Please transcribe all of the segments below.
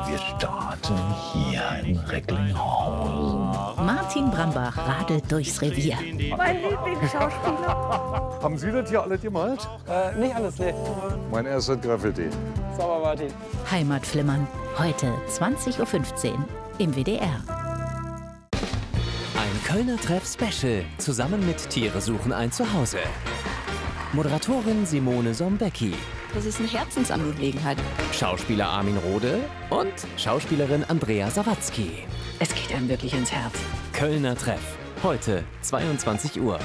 Wir starten hier in Recklinghausen. Martin Brambach radelt durchs Revier. Mein Lieblingsschauspieler. Haben Sie das hier alles gemalt? Nicht alles, nee. Mein erster Graffiti. Sauber, Martin. Heimatflimmern, heute 20:15 Uhr im WDR. Ein Kölner Treff-Special, zusammen mit Tiere suchen ein Zuhause. Moderatorin Simone Sombecki. Das ist eine Herzensangelegenheit. Schauspieler Armin Rohde und Schauspielerin Andrea Sawatzki. Es geht einem wirklich ins Herz. Kölner Treff, heute 22 Uhr.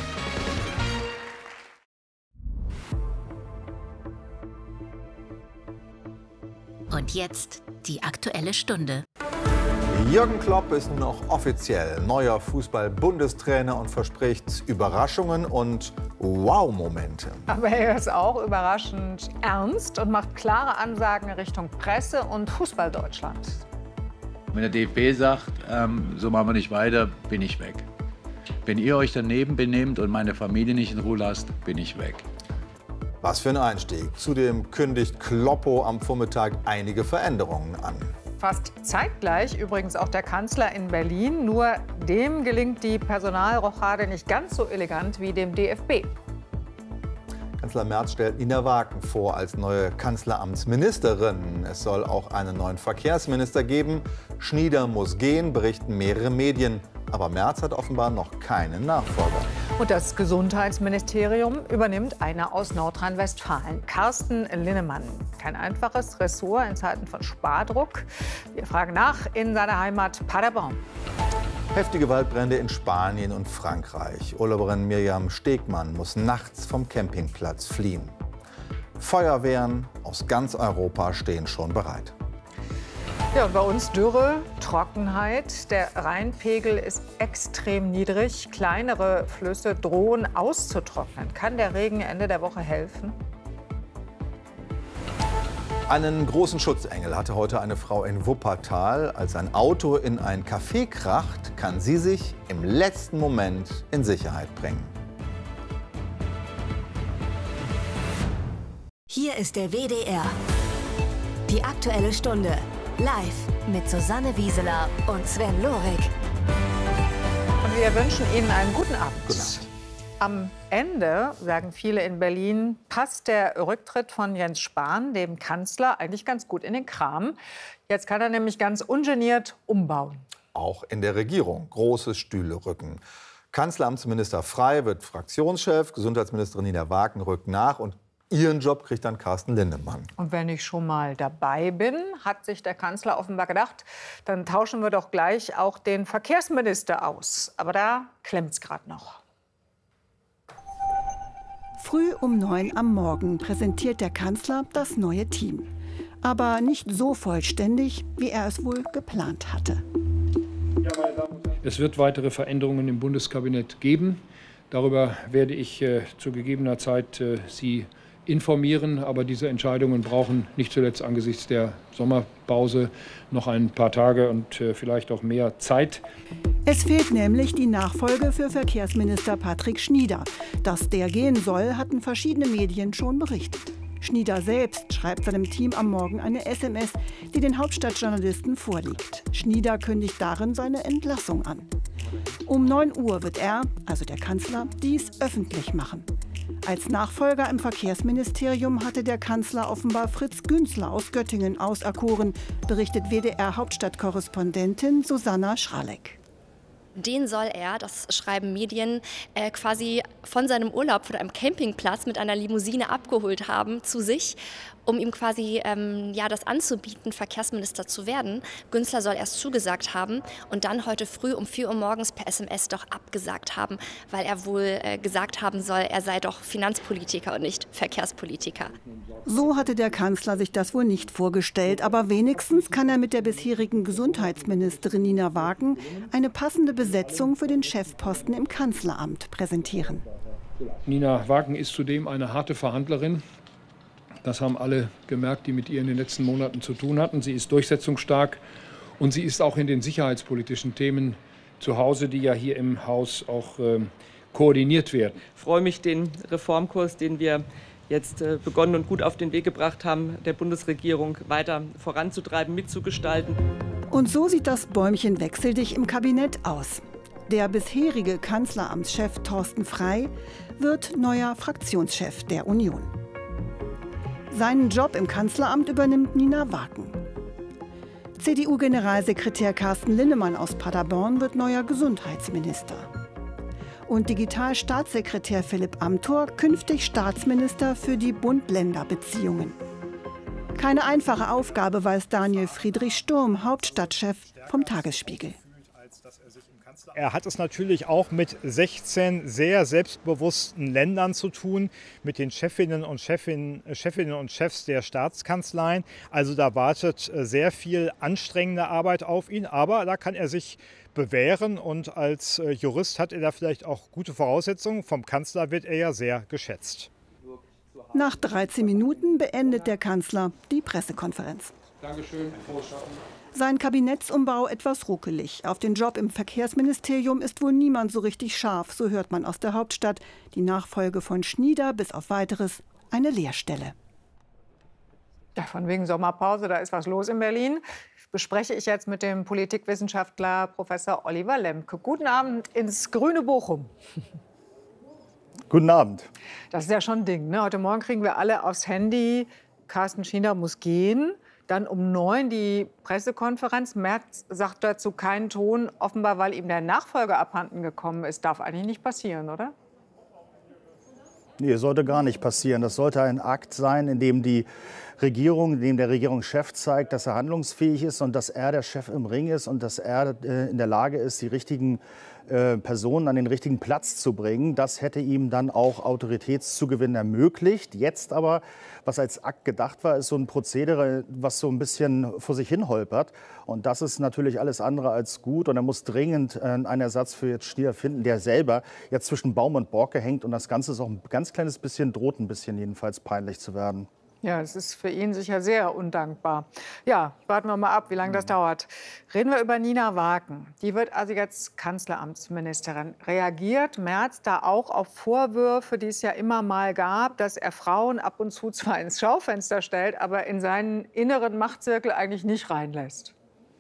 Und jetzt die Aktuelle Stunde. Jürgen Klopp ist nun auch offiziell neuer Fußball-Bundestrainer und verspricht Überraschungen und Wow-Momente. Aber er ist auch überraschend ernst und macht klare Ansagen Richtung Presse und Fußball-Deutschland. Wenn der DFB sagt, so machen wir nicht weiter, bin ich weg. Wenn ihr euch daneben benehmt und meine Familie nicht in Ruhe lasst, bin ich weg. Was für ein Einstieg. Zudem kündigt Kloppo am Vormittag einige Veränderungen an. Fast zeitgleich übrigens auch der Kanzler in Berlin. Nur dem gelingt die Personalrochade nicht ganz so elegant wie dem DFB. Kanzler Merz stellt Nina Wagen vor als neue Kanzleramtsministerin. Es soll auch einen neuen Verkehrsminister geben. Schnieder muss gehen, berichten mehrere Medien. Aber Merz hat offenbar noch keinen Nachfolger. Und das Gesundheitsministerium übernimmt einer aus Nordrhein-Westfalen, Carsten Linnemann. Kein einfaches Ressort in Zeiten von Spardruck. Wir fragen nach in seiner Heimat Paderborn. Heftige Waldbrände in Spanien und Frankreich. Urlauberin Mirjam Stegmann muss nachts vom Campingplatz fliehen. Feuerwehren aus ganz Europa stehen schon bereit. Ja, und bei uns Dürre, Trockenheit. Der Rheinpegel ist extrem niedrig. Kleinere Flüsse drohen auszutrocknen. Kann der Regen Ende der Woche helfen? Einen großen Schutzengel hatte heute eine Frau in Wuppertal. Als ein Auto in ein Café kracht, kann sie sich im letzten Moment in Sicherheit bringen. Hier ist der WDR. Die Aktuelle Stunde. Live mit Susanne Wieseler und Sven Lorik. Und wir wünschen Ihnen einen guten Abend. Guten Abend. Am Ende, sagen viele in Berlin, passt der Rücktritt von Jens Spahn, dem Kanzler, eigentlich ganz gut in den Kram. Jetzt kann er nämlich ganz ungeniert umbauen. Auch in der Regierung große Stühle rücken. Kanzleramtsminister Frey wird Fraktionschef, Gesundheitsministerin Nina Wagen rückt nach und ihren Job kriegt dann Carsten Linnemann. Und wenn ich schon mal dabei bin, hat sich der Kanzler offenbar gedacht, dann tauschen wir doch gleich auch den Verkehrsminister aus. Aber da klemmt's gerade noch. Früh um 9 am Morgen präsentiert der Kanzler das neue Team. Aber nicht so vollständig, wie er es wohl geplant hatte. Es wird weitere Veränderungen im Bundeskabinett geben. Darüber werde ich zu gegebener Zeit Sie informieren. Aber diese Entscheidungen brauchen nicht zuletzt angesichts der Sommerpause noch ein paar Tage und vielleicht auch mehr Zeit. Es fehlt nämlich die Nachfolge für Verkehrsminister Patrick Schnieder. Dass der gehen soll, hatten verschiedene Medien schon berichtet. Schnieder selbst schreibt seinem Team am Morgen eine SMS, die den Hauptstadtjournalisten vorliegt. Schnieder kündigt darin seine Entlassung an. Um 9 Uhr wird er, also der Kanzler, dies öffentlich machen. Als Nachfolger im Verkehrsministerium hatte der Kanzler offenbar Fritz Günzler aus Göttingen auserkoren, berichtet WDR-Hauptstadtkorrespondentin Susanna Schralek. Den soll er, das schreiben Medien, quasi von seinem Urlaub von einem Campingplatz mit einer Limousine abgeholt haben zu sich, um ihm quasi das anzubieten, Verkehrsminister zu werden. Günzler soll erst zugesagt haben und dann heute früh um 4 Uhr morgens per SMS doch abgesagt haben, weil er wohl gesagt haben soll, er sei doch Finanzpolitiker und nicht Verkehrspolitiker. So hatte der Kanzler sich das wohl nicht vorgestellt, aber wenigstens kann er mit der bisherigen Gesundheitsministerin Nina Wagen eine passende Besetzung für den Chefposten im Kanzleramt präsentieren. Nina Wagen ist zudem eine harte Verhandlerin. Das haben alle gemerkt, die mit ihr in den letzten Monaten zu tun hatten. Sie ist durchsetzungsstark und sie ist auch in den sicherheitspolitischen Themen zu Hause, die ja hier im Haus auch koordiniert werden. Ich freue mich, den Reformkurs, den wir jetzt begonnen und gut auf den Weg gebracht haben, der Bundesregierung weiter voranzutreiben, mitzugestalten. Und so sieht das Bäumchen Wechseldich im Kabinett aus. Der bisherige Kanzleramtschef Thorsten Frey wird neuer Fraktionschef der Union. Seinen Job im Kanzleramt übernimmt Nina Waken. CDU-Generalsekretär Carsten Linnemann aus Paderborn wird neuer Gesundheitsminister. Und Digitalstaatssekretär Philipp Amthor künftig Staatsminister für die Bund-Länder-Beziehungen. Keine einfache Aufgabe, weiß Daniel Friedrich Sturm, Hauptstadtchef vom Tagesspiegel. Er hat es natürlich auch mit 16 sehr selbstbewussten Ländern zu tun, mit den Chefinnen und Chefs der Staatskanzleien. Also da wartet sehr viel anstrengende Arbeit auf ihn, aber da kann er sich bewähren und als Jurist hat er da vielleicht auch gute Voraussetzungen. Vom Kanzler wird er ja sehr geschätzt. Nach 13 Minuten beendet der Kanzler die Pressekonferenz. Dankeschön, frohes Schaffen. Sein Kabinettsumbau etwas ruckelig. Auf den Job im Verkehrsministerium ist wohl niemand so richtig scharf, so hört man aus der Hauptstadt. Die Nachfolge von Schnieder bis auf Weiteres eine Leerstelle. Ja, von wegen Sommerpause, da ist was los in Berlin. Bespreche ich jetzt mit dem Politikwissenschaftler Professor Oliver Lemke. Guten Abend ins grüne Bochum. Guten Abend. Das ist ja schon ein Ding, ne? Heute Morgen kriegen wir alle aufs Handy, Carsten Schnieder muss gehen. Dann um 9 die Pressekonferenz. Merz sagt dazu keinen Ton, offenbar weil ihm der Nachfolger abhanden gekommen ist. Darf eigentlich nicht passieren, oder? Nee, sollte gar nicht passieren. Das sollte ein Akt sein, in dem die Regierung, in dem der Regierungschef zeigt, dass er handlungsfähig ist und dass er der Chef im Ring ist und dass er in der Lage ist, die richtigen Personen an den richtigen Platz zu bringen. Das hätte ihm dann auch Autoritätszugewinn ermöglicht. Jetzt aber, was als Akt gedacht war, ist so ein Prozedere, was so ein bisschen vor sich hin holpert. Und das ist natürlich alles andere als gut. Und er muss dringend einen Ersatz für jetzt Schnieder finden, der selber jetzt zwischen Baum und Borke hängt. Und das Ganze ist auch ein ganz kleines bisschen, droht ein bisschen jedenfalls peinlich zu werden. Ja, es ist für ihn sicher sehr undankbar. Ja, warten wir mal ab, wie lange das dauert. Reden wir über Nina Waken. Die wird also jetzt Kanzleramtsministerin. Reagiert Merz da auch auf Vorwürfe, die es ja immer mal gab, dass er Frauen ab und zu zwar ins Schaufenster stellt, aber in seinen inneren Machtzirkel eigentlich nicht reinlässt?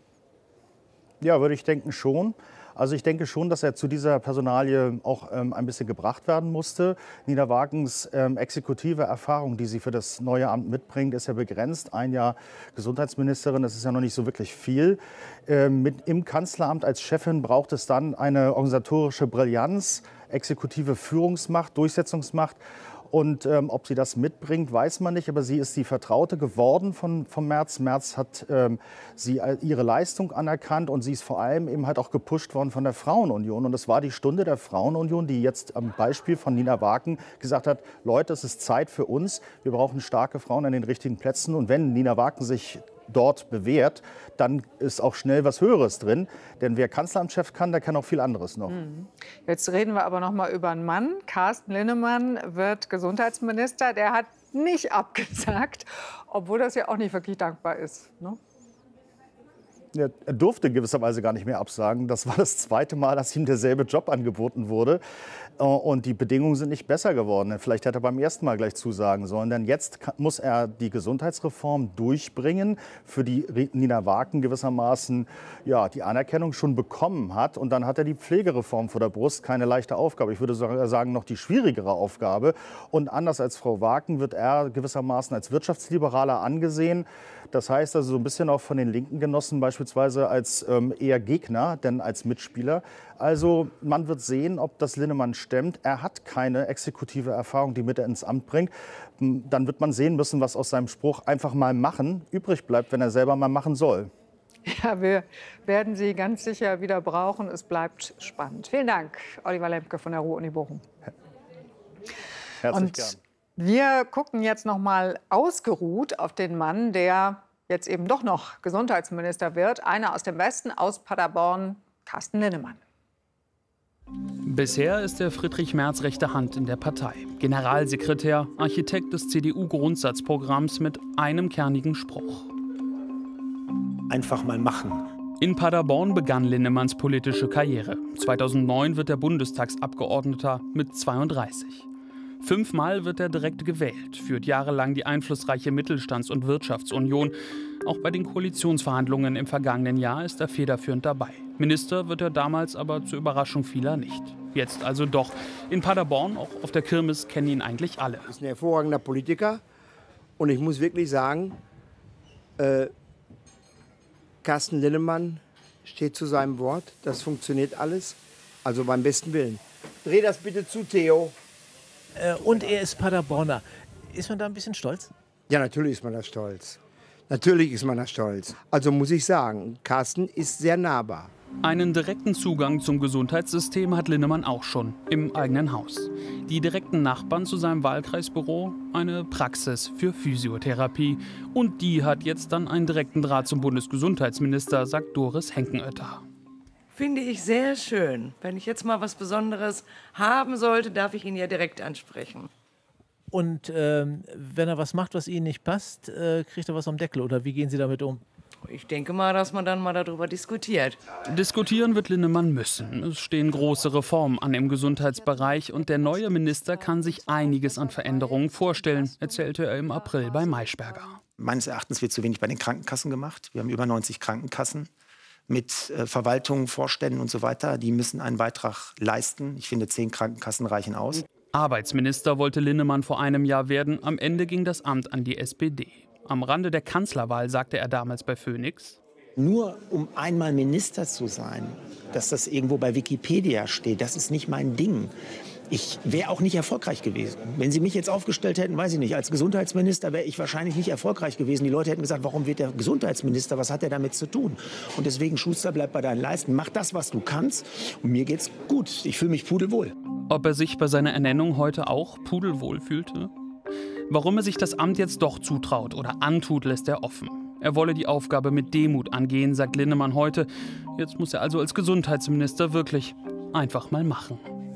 Ja, würde ich denken schon. Also ich denke schon, dass er zu dieser Personalie auch ein bisschen gebracht werden musste. Nina Wakens exekutive Erfahrung, die sie für das neue Amt mitbringt, ist ja begrenzt. Ein Jahr Gesundheitsministerin, das ist ja noch nicht so wirklich viel. Im Kanzleramt als Chefin braucht es dann eine organisatorische Brillanz, exekutive Führungsmacht, Durchsetzungsmacht. Und ob sie das mitbringt, weiß man nicht. Aber sie ist die Vertraute geworden von Merz. Merz hat sie ihre Leistung anerkannt und sie ist vor allem eben halt auch gepusht worden von der Frauenunion. Und es war die Stunde der Frauenunion, die jetzt am Beispiel von Nina Waken gesagt hat, Leute, es ist Zeit für uns. Wir brauchen starke Frauen an den richtigen Plätzen. Und wenn Nina Waken sich dort bewährt, dann ist auch schnell was Höheres drin. Denn wer Kanzleramtschef kann, der kann auch viel anderes noch. Jetzt reden wir aber noch mal über einen Mann. Carsten Linnemann wird Gesundheitsminister. Der hat nicht abgesagt, obwohl das ja auch nicht wirklich dankbar ist, ne? Ja, er durfte gewisserweise gar nicht mehr absagen. Das war das zweite Mal, dass ihm derselbe Job angeboten wurde. Und die Bedingungen sind nicht besser geworden. Vielleicht hätte er beim ersten Mal gleich zusagen sollen. Denn jetzt muss er die Gesundheitsreform durchbringen, für die Nina Waken gewissermaßen ja, die Anerkennung schon bekommen hat. Und dann hat er die Pflegereform vor der Brust. Keine leichte Aufgabe. Ich würde sagen, noch die schwierigere Aufgabe. Und anders als Frau Waken wird er gewissermaßen als Wirtschaftsliberaler angesehen. Das heißt also so ein bisschen auch von den linken Genossen beispielsweise als eher Gegner, denn als Mitspieler. Also man wird sehen, ob das Linnemann stemmt. Er hat keine exekutive Erfahrung, die mit er ins Amt bringt. Dann wird man sehen müssen, was aus seinem Spruch einfach mal machen übrig bleibt, wenn er selber mal machen soll. Ja, wir werden Sie ganz sicher wieder brauchen. Es bleibt spannend. Vielen Dank, Oliver Lemke von der Ruhr-Uni Bochum. Herzlich gern. Wir gucken jetzt noch mal ausgeruht auf den Mann, der jetzt eben doch noch Gesundheitsminister wird. Einer aus dem Westen, aus Paderborn, Carsten Linnemann. Bisher ist er Friedrich Merz rechte Hand in der Partei. Generalsekretär, Architekt des CDU-Grundsatzprogramms mit einem kernigen Spruch. Einfach mal machen. In Paderborn begann Linnemanns politische Karriere. 2009 wird er Bundestagsabgeordneter mit 32. 5-mal wird er direkt gewählt, führt jahrelang die einflussreiche Mittelstands- und Wirtschaftsunion. Auch bei den Koalitionsverhandlungen im vergangenen Jahr ist er federführend dabei. Minister wird er damals aber zur Überraschung vieler nicht. Jetzt also doch. In Paderborn, auch auf der Kirmes, kennen ihn eigentlich alle. Er ist ein hervorragender Politiker und ich muss wirklich sagen, Carsten Linnemann steht zu seinem Wort. Das funktioniert alles, also beim besten Willen. Dreh das bitte zu, Theo. Und er ist Paderborner. Ist man da ein bisschen stolz? Ja, natürlich ist man da stolz. Natürlich ist man da stolz. Also muss ich sagen, Carsten ist sehr nahbar. Einen direkten Zugang zum Gesundheitssystem hat Linnemann auch schon im eigenen Haus. Die direkten Nachbarn zu seinem Wahlkreisbüro, eine Praxis für Physiotherapie. Und die hat jetzt dann einen direkten Draht zum Bundesgesundheitsminister, sagt Doris Henkenötter. Finde ich sehr schön. Wenn ich jetzt mal was Besonderes haben sollte, darf ich ihn ja direkt ansprechen. Und wenn er was macht, was Ihnen nicht passt, kriegt er was am Deckel? Oder wie gehen Sie damit um? Ich denke mal, dass man dann mal darüber diskutiert. Diskutieren wird Linnemann müssen. Es stehen große Reformen an im Gesundheitsbereich und der neue Minister kann sich einiges an Veränderungen vorstellen, erzählte er im April bei Maischberger. Meines Erachtens wird zu wenig bei den Krankenkassen gemacht. Wir haben über 90 Krankenkassen mit Verwaltungen, Vorständen und so weiter. Die müssen einen Beitrag leisten. Ich finde, 10 Krankenkassen reichen aus. Arbeitsminister wollte Linnemann vor einem Jahr werden. Am Ende ging das Amt an die SPD. Am Rande der Kanzlerwahl sagte er damals bei Phoenix: Nur um einmal Minister zu sein, dass das irgendwo bei Wikipedia steht, das ist nicht mein Ding. Ich wäre auch nicht erfolgreich gewesen. Wenn Sie mich jetzt aufgestellt hätten, weiß ich nicht, als Gesundheitsminister wäre ich wahrscheinlich nicht erfolgreich gewesen. Die Leute hätten gesagt, warum wird der Gesundheitsminister, was hat er damit zu tun? Und deswegen, Schuster, bleib bei deinen Leisten, mach das, was du kannst. Und mir geht's gut, ich fühle mich pudelwohl. Ob er sich bei seiner Ernennung heute auch pudelwohl fühlte? Warum er sich das Amt jetzt doch zutraut oder antut, lässt er offen. Er wolle die Aufgabe mit Demut angehen, sagt Linnemann heute. Jetzt muss er also als Gesundheitsminister wirklich einfach mal machen.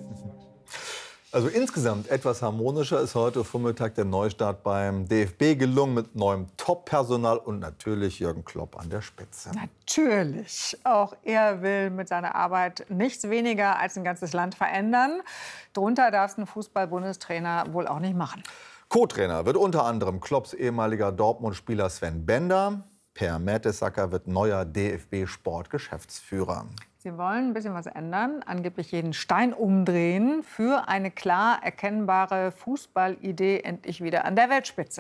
Also insgesamt etwas harmonischer ist heute Vormittag der Neustart beim DFB gelungen mit neuem Top-Personal und natürlich Jürgen Klopp an der Spitze. Natürlich. Auch er will mit seiner Arbeit nichts weniger als ein ganzes Land verändern. Drunter darf es ein Fußball-Bundestrainer wohl auch nicht machen. Co-Trainer wird unter anderem Klopps ehemaliger Dortmund-Spieler Sven Bender. Per Mertesacker wird neuer DFB-Sportgeschäftsführer. Sie wollen ein bisschen was ändern, angeblich jeden Stein umdrehen für eine klar erkennbare Fußballidee endlich wieder an der Weltspitze.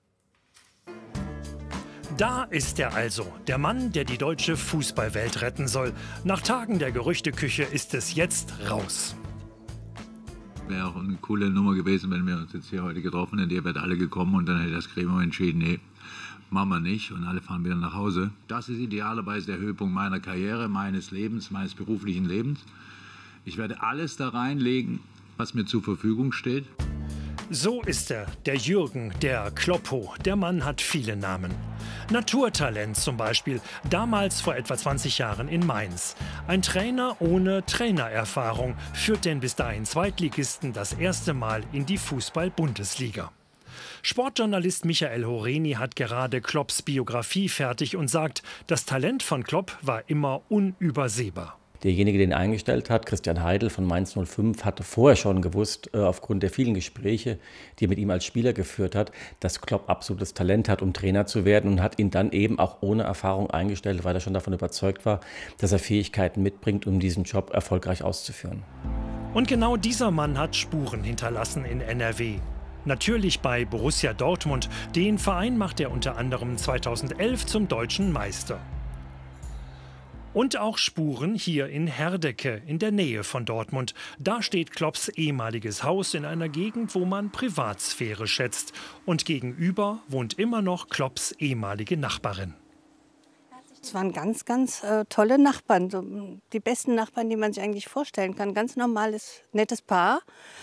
Da ist er also, der Mann, der die deutsche Fußballwelt retten soll. Nach Tagen der Gerüchteküche ist es jetzt raus. Wäre auch eine coole Nummer gewesen, wenn wir uns jetzt hier heute getroffen hätten. Ihr wärt alle gekommen und dann hätte das Gremium entschieden, nee, machen wir nicht und alle fahren wieder nach Hause. Das ist idealerweise der Höhepunkt meiner Karriere, meines Lebens, meines beruflichen Lebens. Ich werde alles da reinlegen, was mir zur Verfügung steht. So ist er, der Jürgen, der Kloppo. Der Mann hat viele Namen. Naturtalent zum Beispiel, damals vor etwa 20 Jahren in Mainz. Ein Trainer ohne Trainererfahrung führt den bis dahin Zweitligisten das erste Mal in die Fußball-Bundesliga. Sportjournalist Michael Horeni hat gerade Klopps Biografie fertig und sagt, das Talent von Klopp war immer unübersehbar. Derjenige, den er eingestellt hat, Christian Heidel von Mainz 05, hatte vorher schon gewusst, aufgrund der vielen Gespräche, die er mit ihm als Spieler geführt hat, dass Klopp absolutes Talent hat, um Trainer zu werden, und hat ihn dann eben auch ohne Erfahrung eingestellt, weil er schon davon überzeugt war, dass er Fähigkeiten mitbringt, um diesen Job erfolgreich auszuführen. Und genau dieser Mann hat Spuren hinterlassen in NRW. Natürlich bei Borussia Dortmund. Den Verein macht er unter anderem 2011 zum deutschen Meister. Und auch Spuren hier in Herdecke, in der Nähe von Dortmund. Da steht Klopps ehemaliges Haus in einer Gegend, wo man Privatsphäre schätzt. Und gegenüber wohnt immer noch Klopps ehemalige Nachbarin. Es waren ganz, ganz tolle Nachbarn. So, die besten Nachbarn, die man sich eigentlich vorstellen kann. Ganz normales, nettes Paar.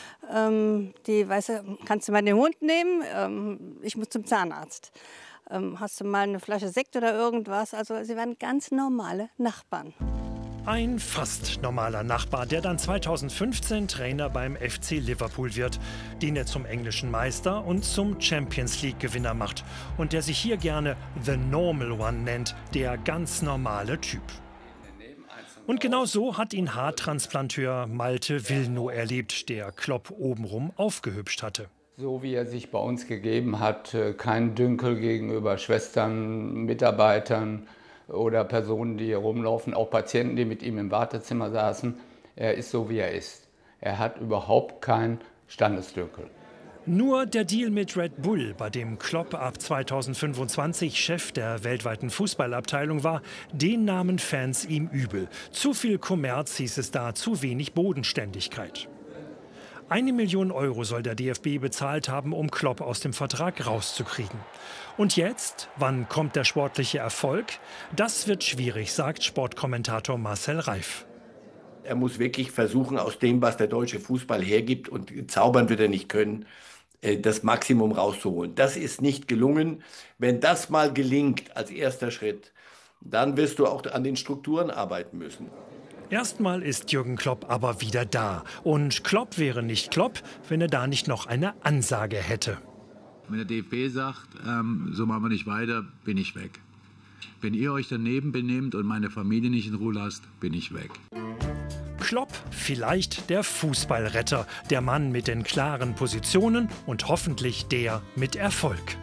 Die, weißt du, kannst du mal den Hund nehmen? Ich muss zum Zahnarzt. Hast du mal eine Flasche Sekt oder irgendwas? Also sie waren ganz normale Nachbarn. Ein fast normaler Nachbar, der dann 2015 Trainer beim FC Liverpool wird, den er zum englischen Meister und zum Champions-League-Gewinner macht und der sich hier gerne The Normal One nennt, der ganz normale Typ. Und genau so hat ihn Haartransplanteur Malte Wilnow erlebt, der Klopp obenrum aufgehübscht hatte. So wie er sich bei uns gegeben hat, kein Dünkel gegenüber Schwestern, Mitarbeitern oder Personen, die hier rumlaufen, auch Patienten, die mit ihm im Wartezimmer saßen. Er ist so, wie er ist. Er hat überhaupt kein Standesdünkel. Nur der Deal mit Red Bull, bei dem Klopp ab 2025 Chef der weltweiten Fußballabteilung war, den nahmen Fans ihm übel. Zu viel Kommerz hieß es da, zu wenig Bodenständigkeit. 1 Million Euro soll der DFB bezahlt haben, um Klopp aus dem Vertrag rauszukriegen. Und jetzt, wann kommt der sportliche Erfolg? Das wird schwierig, sagt Sportkommentator Marcel Reif. Er muss wirklich versuchen, aus dem, was der deutsche Fußball hergibt, und zaubern wird er nicht können, das Maximum rauszuholen. Das ist nicht gelungen. Wenn das mal gelingt als erster Schritt, dann wirst du auch an den Strukturen arbeiten müssen. Erstmal ist Jürgen Klopp aber wieder da. Und Klopp wäre nicht Klopp, wenn er da nicht noch eine Ansage hätte. Wenn der DFB sagt, so machen wir nicht weiter, bin ich weg. Wenn ihr euch daneben benehmt und meine Familie nicht in Ruhe lasst, bin ich weg. Klopp, vielleicht der Fußballretter, der Mann mit den klaren Positionen und hoffentlich der mit Erfolg.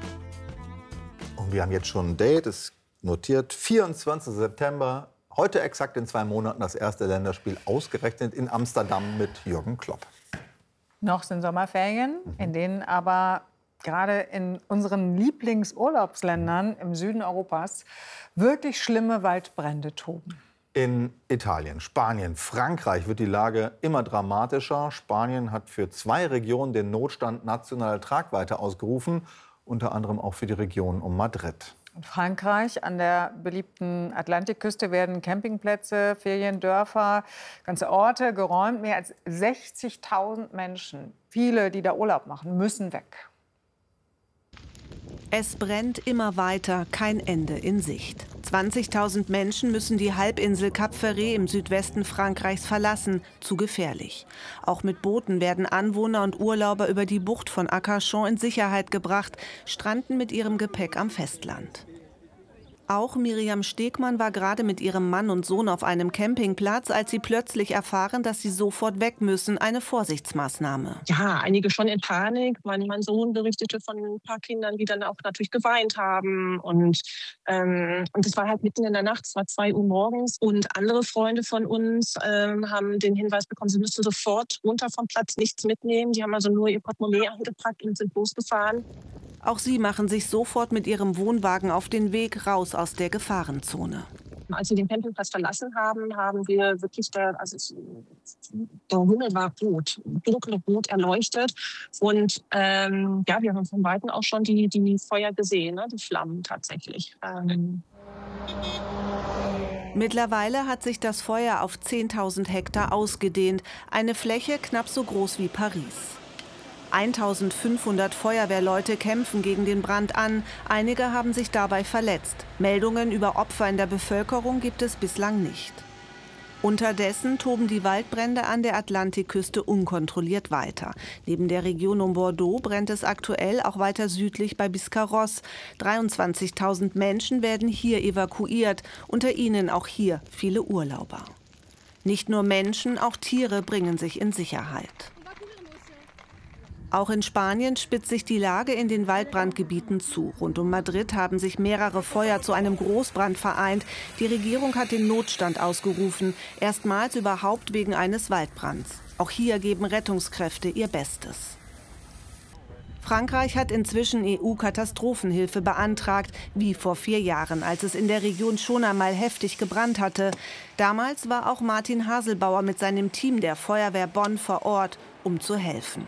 Und wir haben jetzt schon ein Date, es notiert 24. September. Heute exakt in 2 Monaten das erste Länderspiel, ausgerechnet in Amsterdam mit Jürgen Klopp. Noch sind Sommerferien, in denen aber gerade in unseren Lieblingsurlaubsländern im Süden Europas wirklich schlimme Waldbrände toben. In Italien, Spanien, Frankreich wird die Lage immer dramatischer. Spanien hat für 2 Regionen den Notstand nationaler Tragweite ausgerufen, unter anderem auch für die Region um Madrid. In Frankreich, an der beliebten Atlantikküste, werden Campingplätze, Feriendörfer, ganze Orte geräumt. Mehr als 60.000 Menschen, viele, die da Urlaub machen, müssen weg. Es brennt immer weiter, kein Ende in Sicht. 20.000 Menschen müssen die Halbinsel Cap Ferret im Südwesten Frankreichs verlassen. Zu gefährlich. Auch mit Booten werden Anwohner und Urlauber über die Bucht von Arcachon in Sicherheit gebracht, stranden mit ihrem Gepäck am Festland. Auch Miriam Stegmann war gerade mit ihrem Mann und Sohn auf einem Campingplatz, als sie plötzlich erfahren, dass sie sofort weg müssen. Eine Vorsichtsmaßnahme. Ja, einige schon in Panik. Mein Sohn berichtete von ein paar Kindern, die dann auch natürlich geweint haben. Und es war halt mitten in der Nacht, es war 2 Uhr morgens. Und andere Freunde von uns haben den Hinweis bekommen, sie müssten sofort runter vom Platz, nichts mitnehmen. Die haben also nur ihr Portemonnaie angepackt und sind losgefahren. Auch sie machen sich sofort mit ihrem Wohnwagen auf den Weg raus aus der Gefahrenzone. Als wir den Campingplatz verlassen haben, haben wir wirklich, der Himmel war rot, dunkelrot erleuchtet. Und wir haben von Weitem auch schon die Feuer gesehen, ne, die Flammen tatsächlich. Mittlerweile hat sich das Feuer auf 10.000 Hektar ausgedehnt, eine Fläche knapp so groß wie Paris. 1.500 Feuerwehrleute kämpfen gegen den Brand an. Einige haben sich dabei verletzt. Meldungen über Opfer in der Bevölkerung gibt es bislang nicht. Unterdessen toben die Waldbrände an der Atlantikküste unkontrolliert weiter. Neben der Region um Bordeaux brennt es aktuell auch weiter südlich bei Biscarrosse. 23.000 Menschen werden hier evakuiert, unter ihnen auch hier viele Urlauber. Nicht nur Menschen, auch Tiere bringen sich in Sicherheit. Auch in Spanien spitzt sich die Lage in den Waldbrandgebieten zu. Rund um Madrid haben sich mehrere Feuer zu einem Großbrand vereint. Die Regierung hat den Notstand ausgerufen, erstmals überhaupt wegen eines Waldbrands. Auch hier geben Rettungskräfte ihr Bestes. Frankreich hat inzwischen EU-Katastrophenhilfe beantragt, wie vor 4 Jahren, als es in der Region schon einmal heftig gebrannt hatte. Damals war auch Martin Haselbauer mit seinem Team der Feuerwehr Bonn vor Ort, um zu helfen.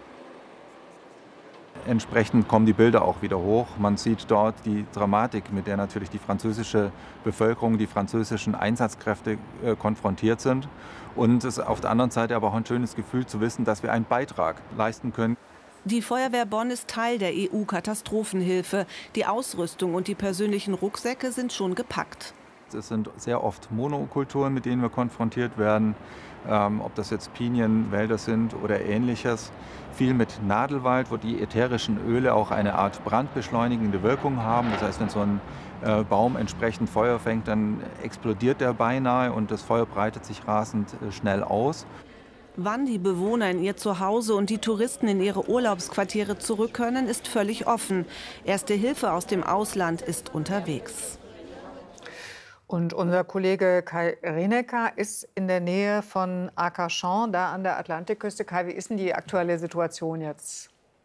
Entsprechend kommen die Bilder auch wieder hoch. Man sieht dort die Dramatik, mit der natürlich die französische Bevölkerung, die französischen Einsatzkräfte konfrontiert sind. Und es ist auf der anderen Seite aber auch ein schönes Gefühl zu wissen, dass wir einen Beitrag leisten können. Die Feuerwehr Bonn ist Teil der EU-Katastrophenhilfe. Die Ausrüstung und die persönlichen Rucksäcke sind schon gepackt. Es sind sehr oft Monokulturen, mit denen wir konfrontiert werden, ob das jetzt Pinienwälder sind oder Ähnliches. Viel mit Nadelwald, wo die ätherischen Öle auch eine Art brandbeschleunigende Wirkung haben. Das heißt, wenn so ein Baum entsprechend Feuer fängt, dann explodiert der beinahe und das Feuer breitet sich rasend schnell aus. Wann die Bewohner in ihr Zuhause und die Touristen in ihre Urlaubsquartiere zurück können, ist völlig offen. Erste Hilfe aus dem Ausland ist unterwegs. Und unser Kollege Kai Rinecker ist in der Nähe von Arcachon, da an der Atlantikküste. Kai, wie ist denn die aktuelle Situation jetzt?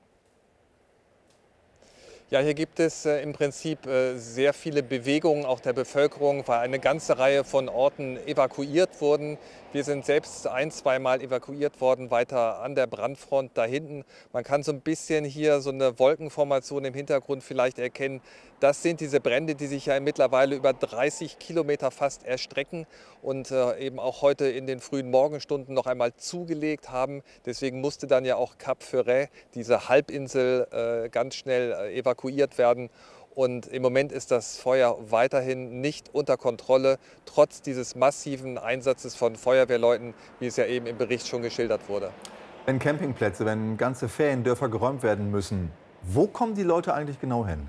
Ja, hier gibt es im Prinzip sehr viele Bewegungen auch der Bevölkerung, weil eine ganze Reihe von Orten evakuiert wurden. Wir sind selbst 1-2 Mal evakuiert worden, weiter an der Brandfront da hinten. Man kann so ein bisschen hier so eine Wolkenformation im Hintergrund vielleicht erkennen. Das sind diese Brände, die sich ja mittlerweile über 30 Kilometer fast erstrecken und eben auch heute in den frühen Morgenstunden noch einmal zugelegt haben. Deswegen musste dann ja auch Cap Ferret, diese Halbinsel, ganz schnell evakuiert werden. Und im Moment ist das Feuer weiterhin nicht unter Kontrolle, trotz dieses massiven Einsatzes von Feuerwehrleuten, wie es ja eben im Bericht schon geschildert wurde. Wenn Campingplätze, wenn ganze Feriendörfer geräumt werden müssen, wo kommen die Leute eigentlich genau hin?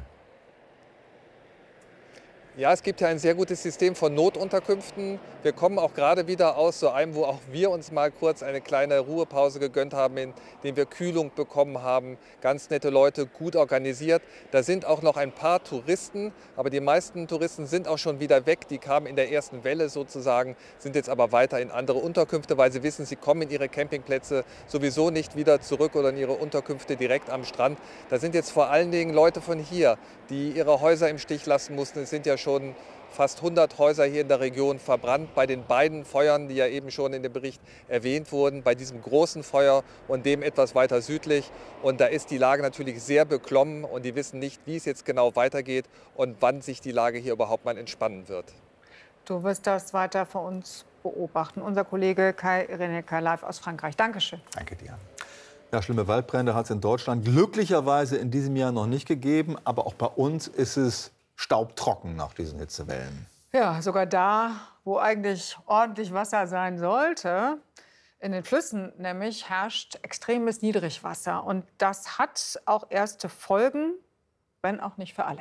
Ja, es gibt ja ein sehr gutes System von Notunterkünften. Wir kommen auch gerade wieder aus so einem, wo auch wir uns mal kurz eine kleine Ruhepause gegönnt haben, in dem wir Kühlung bekommen haben. Ganz nette Leute, gut organisiert. Da sind auch noch ein paar Touristen, aber die meisten Touristen sind auch schon wieder weg. Die kamen in der ersten Welle sozusagen, sind jetzt aber weiter in andere Unterkünfte, weil sie wissen, sie kommen in ihre Campingplätze sowieso nicht wieder zurück oder in ihre Unterkünfte direkt am Strand. Da sind jetzt vor allen Dingen Leute von hier, die ihre Häuser im Stich lassen mussten. Es sind ja schon fast 100 Häuser hier in der Region verbrannt bei den beiden Feuern, die ja eben schon in dem Bericht erwähnt wurden, bei diesem großen Feuer und dem etwas weiter südlich. Und da ist die Lage natürlich sehr beklommen und die wissen nicht, wie es jetzt genau weitergeht und wann sich die Lage hier überhaupt mal entspannen wird. Du wirst das weiter für uns beobachten. Unser Kollege Kai Rinecker live aus Frankreich. Dankeschön. Danke dir. Ja, schlimme Waldbrände hat es in Deutschland glücklicherweise in diesem Jahr noch nicht gegeben. Aber auch bei uns ist es staubtrocken nach diesen Hitzewellen. Ja, sogar da, wo eigentlich ordentlich Wasser sein sollte. In den Flüssen nämlich herrscht extremes Niedrigwasser. Und das hat auch erste Folgen, wenn auch nicht für alle.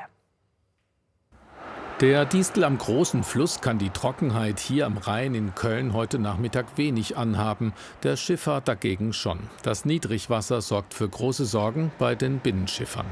Der Distel am großen Fluss kann die Trockenheit hier am Rhein in Köln heute Nachmittag wenig anhaben, der Schifffahrt dagegen schon. Das Niedrigwasser sorgt für große Sorgen bei den Binnenschiffern.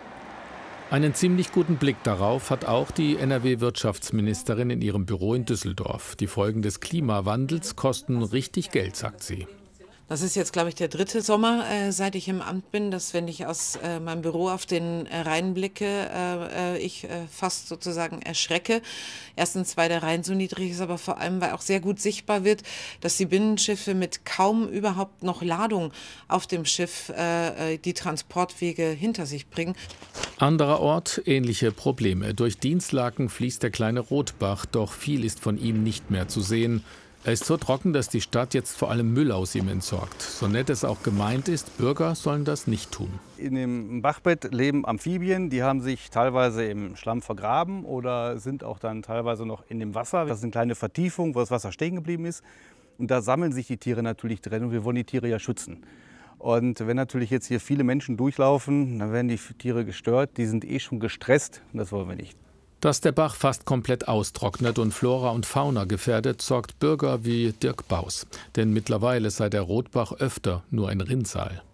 Einen ziemlich guten Blick darauf hat auch die NRW-Wirtschaftsministerin in ihrem Büro in Düsseldorf. Die Folgen des Klimawandels kosten richtig Geld, sagt sie. Das ist jetzt, glaube ich, der 3. Sommer, seit ich im Amt bin, dass, wenn ich aus meinem Büro auf den Rhein blicke, ich fast sozusagen erschrecke. Erstens, weil der Rhein so niedrig ist, aber vor allem, weil auch sehr gut sichtbar wird, dass die Binnenschiffe mit kaum überhaupt noch Ladung auf dem Schiff die Transportwege hinter sich bringen. Anderer Ort, ähnliche Probleme. Durch Dinslaken fließt der kleine Rotbach, doch viel ist von ihm nicht mehr zu sehen. Er ist so trocken, dass die Stadt jetzt vor allem Müll aus ihm entsorgt. So nett es auch gemeint ist, Bürger sollen das nicht tun. In dem Bachbett leben Amphibien, die haben sich teilweise im Schlamm vergraben oder sind auch dann teilweise noch in dem Wasser. Das ist eine kleine Vertiefung, wo das Wasser stehen geblieben ist. Und da sammeln sich die Tiere natürlich drin und wir wollen die Tiere ja schützen. Und wenn natürlich jetzt hier viele Menschen durchlaufen, dann werden die Tiere gestört. Die sind eh schon gestresst und das wollen wir nicht. Dass der Bach fast komplett austrocknet und Flora und Fauna gefährdet, sorgt Bürger wie Dirk Baus. Denn mittlerweile sei der Rotbach öfter nur ein Rinnsal.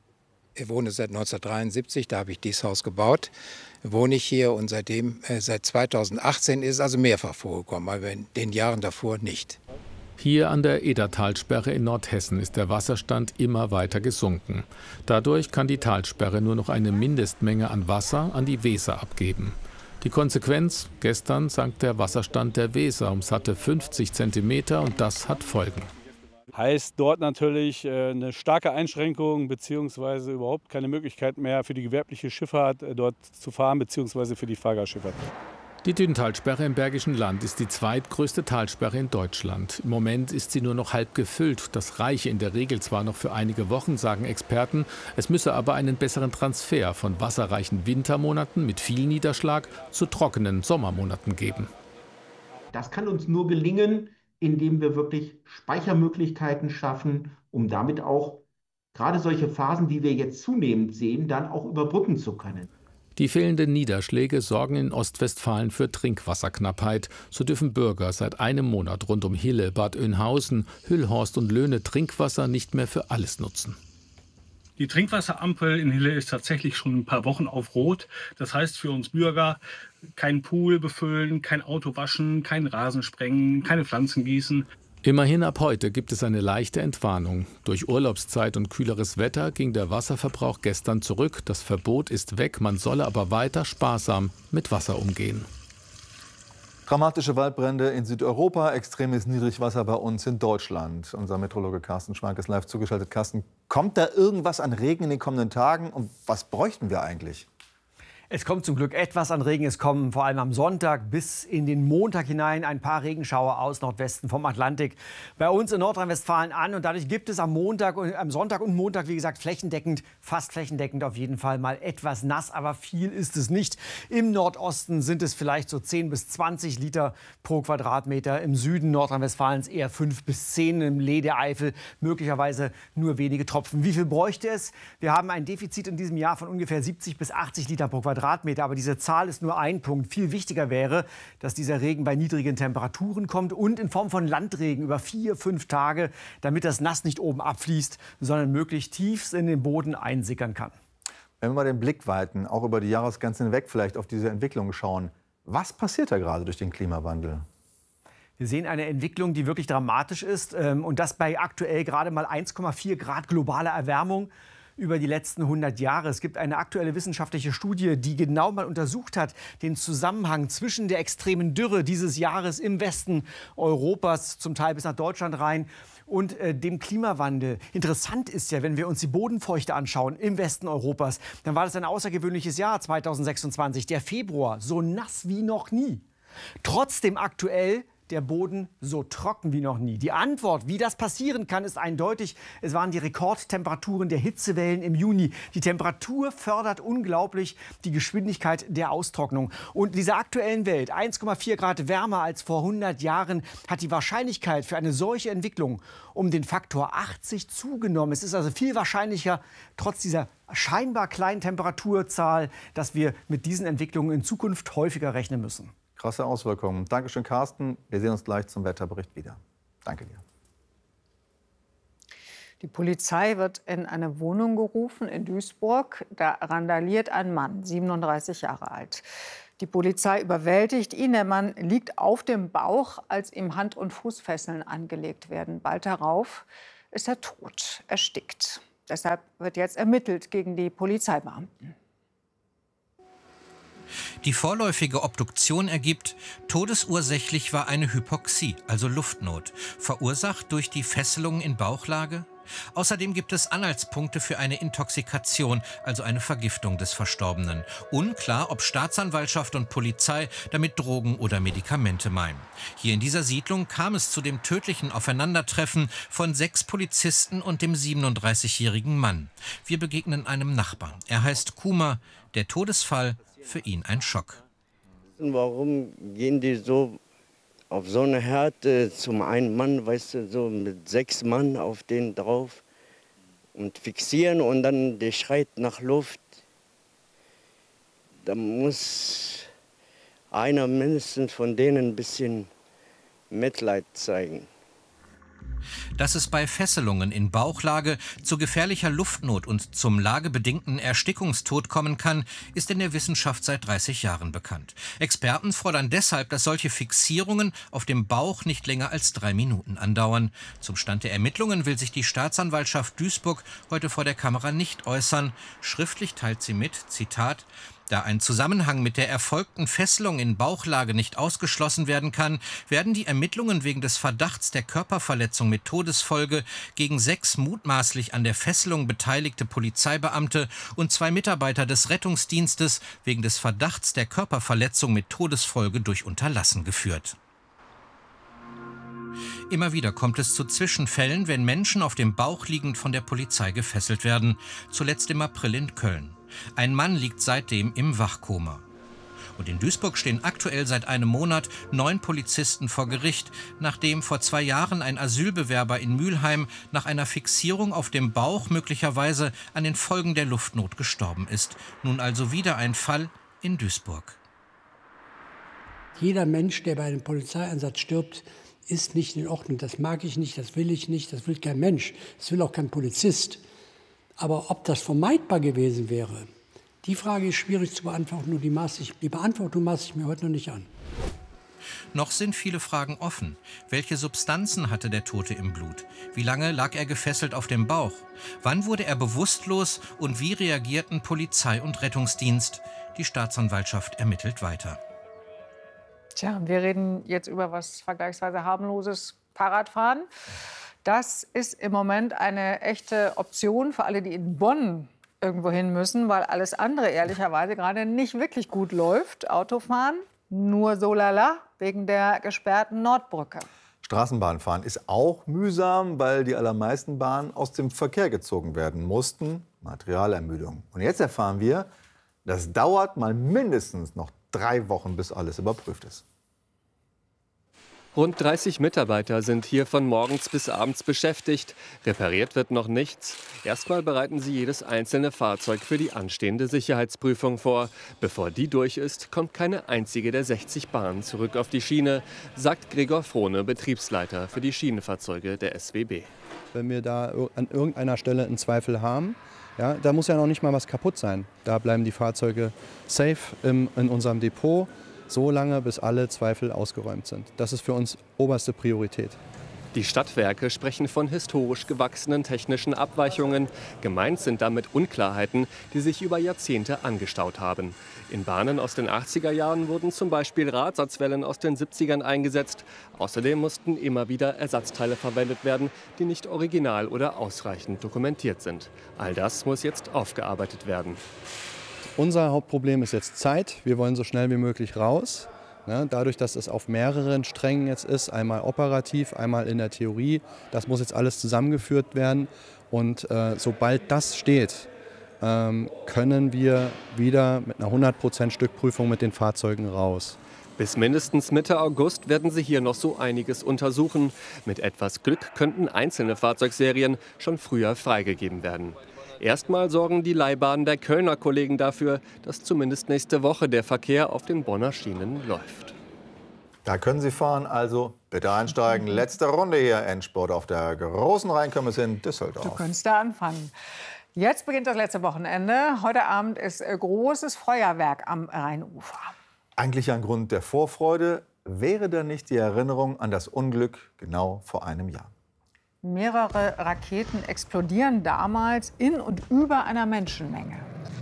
Ich wohne seit 1973, da habe ich dieses Haus gebaut. Wohne ich hier und seitdem, seit 2018 ist es also mehrfach vorgekommen, aber in den Jahren davor nicht. Hier an der Edertalsperre in Nordhessen ist der Wasserstand immer weiter gesunken. Dadurch kann die Talsperre nur noch eine Mindestmenge an Wasser an die Weser abgeben. Die Konsequenz: Gestern sank der Wasserstand der Weser um satte 50 Zentimeter und das hat Folgen. Heißt dort natürlich eine starke Einschränkung bzw. überhaupt keine Möglichkeit mehr für die gewerbliche Schifffahrt dort zu fahren bzw. für die Fahrgastschifffahrt. Die Düntalsperre im Bergischen Land ist die zweitgrößte Talsperre in Deutschland. Im Moment ist sie nur noch halb gefüllt. Das reiche in der Regel zwar noch für einige Wochen, sagen Experten. Es müsse aber einen besseren Transfer von wasserreichen Wintermonaten mit viel Niederschlag zu trockenen Sommermonaten geben. Das kann uns nur gelingen, indem wir wirklich Speichermöglichkeiten schaffen, um damit auch gerade solche Phasen, wie wir jetzt zunehmend sehen, dann auch überbrücken zu können. Die fehlenden Niederschläge sorgen in Ostwestfalen für Trinkwasserknappheit. So dürfen Bürger seit einem Monat rund um Hille, Bad Oeynhausen, Hüllhorst und Löhne Trinkwasser nicht mehr für alles nutzen. Die Trinkwasserampel in Hille ist tatsächlich schon ein paar Wochen auf Rot. Das heißt für uns Bürger, kein Pool befüllen, kein Auto waschen, kein Rasen sprengen, keine Pflanzen gießen. Immerhin ab heute gibt es eine leichte Entwarnung. Durch Urlaubszeit und kühleres Wetter ging der Wasserverbrauch gestern zurück. Das Verbot ist weg, man solle aber weiter sparsam mit Wasser umgehen. Dramatische Waldbrände in Südeuropa, extremes Niedrigwasser bei uns in Deutschland. Unser Meteorologe Carsten Schwank ist live zugeschaltet. Carsten, kommt da irgendwas an Regen in den kommenden Tagen und was bräuchten wir eigentlich? Es kommt zum Glück etwas an Regen. Es kommen vor allem am Sonntag bis in den Montag hinein ein paar Regenschauer aus Nordwesten vom Atlantik bei uns in Nordrhein-Westfalen an. Und dadurch gibt es am Sonntag und Montag, wie gesagt, flächendeckend, fast flächendeckend auf jeden Fall mal etwas nass. Aber viel ist es nicht. Im Nordosten sind es vielleicht so 10 bis 20 Liter pro Quadratmeter. Im Süden Nordrhein-Westfalens eher 5 bis 10. Im Lee der Eifel möglicherweise nur wenige Tropfen. Wie viel bräuchte es? Wir haben ein Defizit in diesem Jahr von ungefähr 70 bis 80 Liter pro Quadratmeter. Aber diese Zahl ist nur ein Punkt. Viel wichtiger wäre, dass dieser Regen bei niedrigen Temperaturen kommt und in Form von Landregen über 4, 5 Tage, damit das Nass nicht oben abfließt, sondern möglichst tief in den Boden einsickern kann. Wenn wir mal den Blick weiten, auch über die Jahresgrenzen hinweg vielleicht auf diese Entwicklung schauen, was passiert da gerade durch den Klimawandel? Wir sehen eine Entwicklung, die wirklich dramatisch ist und das bei aktuell gerade mal 1,4 Grad globaler Erwärmung über die letzten 100 Jahre. Es gibt eine aktuelle wissenschaftliche Studie, die genau mal untersucht hat, den Zusammenhang zwischen der extremen Dürre dieses Jahres im Westen Europas, zum Teil bis nach Deutschland rein, und dem Klimawandel. Interessant ist ja, wenn wir uns die Bodenfeuchte anschauen im Westen Europas, dann war das ein außergewöhnliches Jahr 2026, der Februar, so nass wie noch nie. Trotzdem aktuell der Boden so trocken wie noch nie. Die Antwort, wie das passieren kann, ist eindeutig. Es waren die Rekordtemperaturen der Hitzewellen im Juni. Die Temperatur fördert unglaublich die Geschwindigkeit der Austrocknung. Und in dieser aktuellen Welt, 1,4 Grad wärmer als vor 100 Jahren, hat die Wahrscheinlichkeit für eine solche Entwicklung um den Faktor 80 zugenommen. Es ist also viel wahrscheinlicher, trotz dieser scheinbar kleinen Temperaturzahl, dass wir mit diesen Entwicklungen in Zukunft häufiger rechnen müssen. Krasse Auswirkungen. Dankeschön, Carsten. Wir sehen uns gleich zum Wetterbericht wieder. Danke dir. Die Polizei wird in eine Wohnung gerufen in Duisburg. Da randaliert ein Mann, 37 Jahre alt. Die Polizei überwältigt ihn. Der Mann liegt auf dem Bauch, als ihm Hand- und Fußfesseln angelegt werden. Bald darauf ist er tot, erstickt. Deshalb wird jetzt ermittelt gegen die Polizeibeamten. Die vorläufige Obduktion ergibt, todesursächlich war eine Hypoxie, also Luftnot, verursacht durch die Fesselung in Bauchlage. Außerdem gibt es Anhaltspunkte für eine Intoxikation, also eine Vergiftung des Verstorbenen. Unklar, ob Staatsanwaltschaft und Polizei damit Drogen oder Medikamente meinen. Hier in dieser Siedlung kam es zu dem tödlichen Aufeinandertreffen von 6 Polizisten und dem 37-jährigen Mann. Wir begegnen einem Nachbarn. Er heißt Kuma. Der Todesfall für ihn ein Schock. Warum gehen die so auf so eine Härte zum einen Mann, weißt du, so mit 6 Mann auf den drauf und fixieren und dann der schreit nach Luft. Da muss einer mindestens von denen ein bisschen Mitleid zeigen. Dass es bei Fesselungen in Bauchlage zu gefährlicher Luftnot und zum lagebedingten Erstickungstod kommen kann, ist in der Wissenschaft seit 30 Jahren bekannt. Experten fordern deshalb, dass solche Fixierungen auf dem Bauch nicht länger als 3 Minuten andauern. Zum Stand der Ermittlungen will sich die Staatsanwaltschaft Duisburg heute vor der Kamera nicht äußern. Schriftlich teilt sie mit, Zitat: Da ein Zusammenhang mit der erfolgten Fesselung in Bauchlage nicht ausgeschlossen werden kann, werden die Ermittlungen wegen des Verdachts der Körperverletzung mit Todesfolge gegen 6 mutmaßlich an der Fesselung beteiligte Polizeibeamte und 2 Mitarbeiter des Rettungsdienstes wegen des Verdachts der Körperverletzung mit Todesfolge durch Unterlassen geführt. Immer wieder kommt es zu Zwischenfällen, wenn Menschen auf dem Bauch liegend von der Polizei gefesselt werden. Zuletzt im April in Köln. Ein Mann liegt seitdem im Wachkoma. Und in Duisburg stehen aktuell seit einem Monat 9 Polizisten vor Gericht, nachdem vor 2 Jahren ein Asylbewerber in Mülheim nach einer Fixierung auf dem Bauch möglicherweise an den Folgen der Luftnot gestorben ist. Nun also wieder ein Fall in Duisburg. Jeder Mensch, der bei einem Polizeieinsatz stirbt, ist nicht in Ordnung. Das mag ich nicht, das will ich nicht, das will kein Mensch, das will auch kein Polizist. Aber ob das vermeidbar gewesen wäre, die Frage ist schwierig zu beantworten und die Beantwortung maße ich mir heute noch nicht an. Noch sind viele Fragen offen. Welche Substanzen hatte der Tote im Blut? Wie lange lag er gefesselt auf dem Bauch? Wann wurde er bewusstlos und wie reagierten Polizei und Rettungsdienst? Die Staatsanwaltschaft ermittelt weiter. Tja, wir reden jetzt über was vergleichsweise harmloses: Fahrradfahren. Das ist im Moment eine echte Option für alle, die in Bonn irgendwo hin müssen, weil alles andere ehrlicherweise gerade nicht wirklich gut läuft. Autofahren nur so lala wegen der gesperrten Nordbrücke. Straßenbahnfahren ist auch mühsam, weil die allermeisten Bahnen aus dem Verkehr gezogen werden mussten. Materialermüdung. Und jetzt erfahren wir, das dauert mal mindestens noch 3 Wochen, bis alles überprüft ist. Rund 30 Mitarbeiter sind hier von morgens bis abends beschäftigt. Repariert wird noch nichts. Erstmal bereiten sie jedes einzelne Fahrzeug für die anstehende Sicherheitsprüfung vor. Bevor die durch ist, kommt keine einzige der 60 Bahnen zurück auf die Schiene, sagt Gregor Frohne, Betriebsleiter für die Schienenfahrzeuge der SWB. Wenn wir da an irgendeiner Stelle einen Zweifel haben, ja, da muss ja noch nicht mal was kaputt sein. Da bleiben die Fahrzeuge safe in unserem Depot, so lange, bis alle Zweifel ausgeräumt sind. Das ist für uns oberste Priorität. Die Stadtwerke sprechen von historisch gewachsenen technischen Abweichungen. Gemeint sind damit Unklarheiten, die sich über Jahrzehnte angestaut haben. In Bahnen aus den 80er Jahren wurden zum Beispiel Radsatzwellen aus den 70ern eingesetzt. Außerdem mussten immer wieder Ersatzteile verwendet werden, die nicht original oder ausreichend dokumentiert sind. All das muss jetzt aufgearbeitet werden. Unser Hauptproblem ist jetzt Zeit. Wir wollen so schnell wie möglich raus. Dadurch, dass es auf mehreren Strängen jetzt ist, einmal operativ, einmal in der Theorie, das muss jetzt alles zusammengeführt werden. Und sobald das steht, können wir wieder mit einer 100% Stückprüfung mit den Fahrzeugen raus. Bis mindestens Mitte August werden sie hier noch so einiges untersuchen. Mit etwas Glück könnten einzelne Fahrzeugserien schon früher freigegeben werden. Erstmal sorgen die Leihbahnen der Kölner Kollegen dafür, dass zumindest nächste Woche der Verkehr auf den Bonner Schienen läuft. Da können Sie fahren, also bitte einsteigen. Letzte Runde hier, Endspurt auf der großen Rheinkirmes in Düsseldorf. Du kannst da anfangen. Jetzt beginnt das letzte Wochenende. Heute Abend ist großes Feuerwerk am Rheinufer. Eigentlich ein Grund der Vorfreude. Wäre da nicht die Erinnerung an das Unglück genau vor einem Jahr? Mehrere Raketen explodieren damals in und über einer Menschenmenge.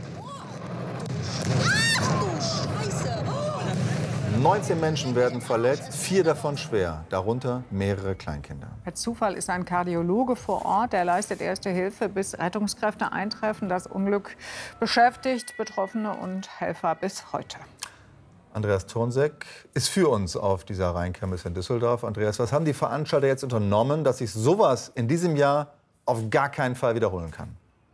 19 Menschen werden verletzt, 4 davon schwer, darunter mehrere Kleinkinder. Per Zufall ist ein Kardiologe vor Ort, der leistet erste Hilfe, bis Rettungskräfte eintreffen. Das Unglück beschäftigt Betroffene und Helfer bis heute. Andreas Thornseck ist für uns auf dieser Rheinkirmes in Düsseldorf. Andreas, was haben die Veranstalter jetzt unternommen, dass sich sowas in diesem Jahr auf gar keinen Fall wiederholen kann?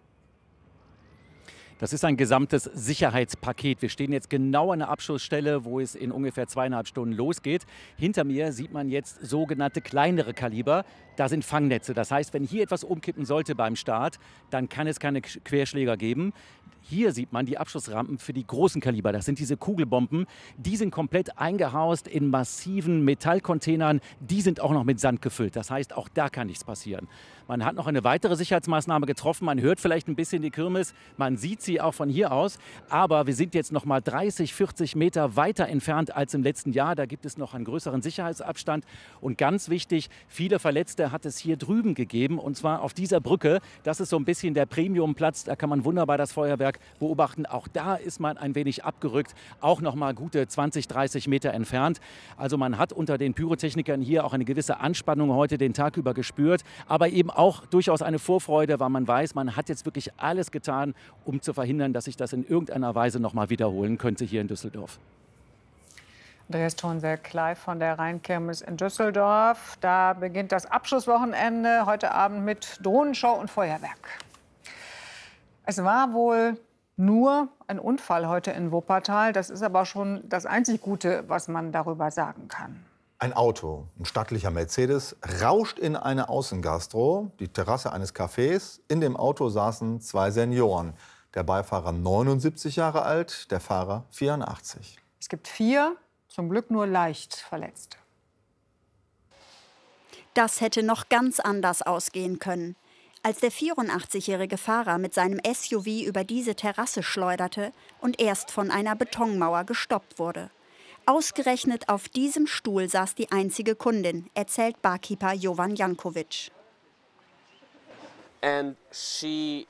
Das ist ein gesamtes Sicherheitspaket. Wir stehen jetzt genau an der Abschussstelle, wo es in ungefähr 2,5 Stunden losgeht. Hinter mir sieht man jetzt sogenannte kleinere Kaliber. Da sind Fangnetze. Das heißt, wenn hier etwas umkippen sollte beim Start, dann kann es keine Querschläger geben. Hier sieht man die Abschussrampen für die großen Kaliber. Das sind diese Kugelbomben. Die sind komplett eingehaust in massiven Metallcontainern. Die sind auch noch mit Sand gefüllt. Das heißt, auch da kann nichts passieren. Man hat noch eine weitere Sicherheitsmaßnahme getroffen. Man hört vielleicht ein bisschen die Kirmes. Man sieht sie auch von hier aus. Aber wir sind jetzt noch mal 30, 40 Meter weiter entfernt als im letzten Jahr. Da gibt es noch einen größeren Sicherheitsabstand. Und ganz wichtig, viele Verletzte hat es hier drüben gegeben. Und zwar auf dieser Brücke. Das ist so ein bisschen der Premiumplatz. Da kann man wunderbar das Feuerwerk beobachten. Auch da ist man ein wenig abgerückt. Auch noch mal gute 20, 30 Meter entfernt. Also man hat unter den Pyrotechnikern hier auch eine gewisse Anspannung heute den Tag über gespürt. Aber eben auch durchaus eine Vorfreude, weil man weiß, man hat jetzt wirklich alles getan, um zu verhindern, dass sich das in irgendeiner Weise noch mal wiederholen könnte hier in Düsseldorf. Andreas Thornseck live von der Rheinkirmes in Düsseldorf. Da beginnt das Abschlusswochenende heute Abend mit Drohnenshow und Feuerwerk. Es war wohl Nur ein Unfall heute in Wuppertal. Das ist aber schon das einzig Gute, was man darüber sagen kann. Ein Auto, ein stattlicher Mercedes, rauscht in eine Außengastro, die Terrasse eines Cafés. In dem Auto saßen 2 Senioren. Der Beifahrer 79 Jahre alt, der Fahrer 84. Es gibt 4, zum Glück nur leicht Verletzte. Das hätte noch ganz anders ausgehen können. Als der 84-jährige Fahrer mit seinem SUV über diese Terrasse schleuderte und erst von einer Betonmauer gestoppt wurde. Ausgerechnet auf diesem Stuhl saß die einzige Kundin, erzählt Barkeeper Jovan Jankovic. Sie